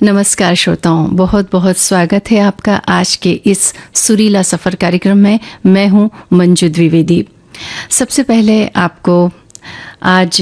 नमस्कार श्रोताओं, बहुत बहुत स्वागत है आपका आज के इस सुरीला सफर कार्यक्रम में। मैं हूं मंजू द्विवेदी। सबसे पहले आपको आज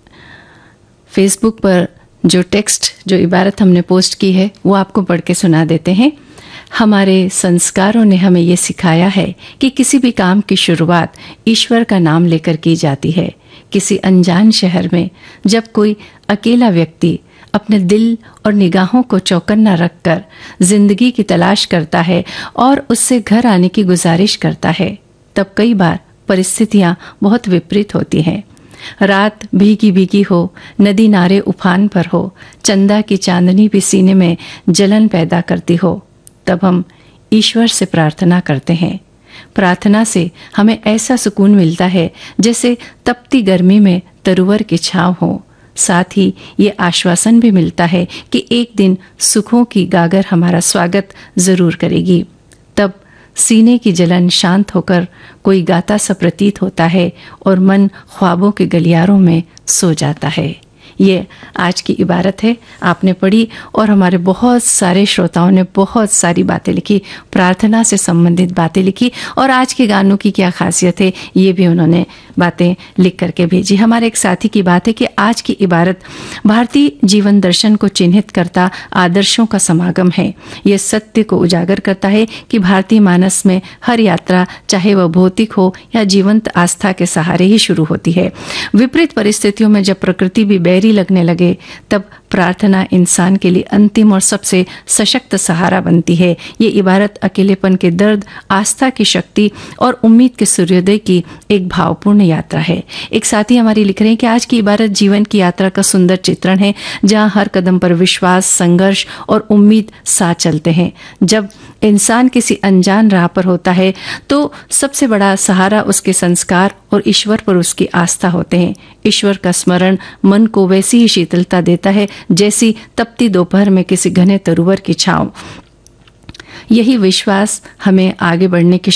फेसबुक पर जो टेक्स्ट, जो इबारत हमने पोस्ट की है, वो आपको पढ़ के सुना देते हैं। हमारे संस्कारों ने हमें ये सिखाया है कि किसी भी काम की शुरुआत ईश्वर का नाम लेकर की जाती है। किसी अनजान शहर में जब कोई अकेला व्यक्ति अपने दिल और निगाहों को चौकन्ना रखकर जिंदगी की तलाश करता है और उससे घर आने की गुजारिश करता है, तब कई बार परिस्थितियां बहुत विपरीत होती हैं। रात भीगी भीगी हो, नदी नारे उफान पर हो, चंदा की चांदनी भी सीने में जलन पैदा करती हो, तब हम ईश्वर से प्रार्थना करते हैं। प्रार्थना से हमें ऐसा सुकून मिलता है जैसे तपती गर्मी में तरुवर की छांव हो। साथ ही ये आश्वासन भी मिलता है कि एक दिन सुखों की गागर हमारा स्वागत जरूर करेगी। तब सीने की जलन शांत होकर कोई गाता सा प्रतीत होता है और मन ख्वाबों के गलियारों में सो जाता है। ये आज की इबारत है, आपने पढ़ी और हमारे बहुत सारे श्रोताओं ने बहुत सारी बातें लिखी, प्रार्थना से संबंधित बातें लिखी और आज के गानों की क्या खासियत है ये भी उन्होंने बातें लिख करके भेजी। हमारे एक साथी की बात है कि आज की इबारत भारतीय जीवन दर्शन को चिन्हित करता आदर्शों का समागम है। ये सत्य को उजागर करता है कि भारतीय मानस में हर यात्रा, चाहे वह भौतिक हो या जीवंत आस्था के सहारे ही शुरू होती है। विपरीत परिस्थितियों में जब प्रकृति भी बैरी लगने लगे, तब प्रार्थना इंसान के लिए अंतिम और सबसे सशक्त सहारा बनती है। ये इबारत अकेलेपन के दर्द, आस्था की शक्ति और उम्मीद के सूर्योदय की एक भावपूर्ण यात्रा है। एक साथी हमारी लिख रहे हैं कि आज की इबारत जीवन की यात्रा का सुंदर चित्रण है, जहां हर कदम पर विश्वास, संघर्ष और उम्मीद साथ चलते हैं। जब इंसान किसी अनजान राह पर होता है तो सबसे बड़ा सहारा उसके संस्कार और ईश्वर पर उसकी आस्था होते हैं। ईश्वर का स्मरण मन को वैसी ही शीतलता देता है जैसी तपती दोपहर में किसी घने तरुवर की छांव। यही विश्वास हमें आगे बढ़ने की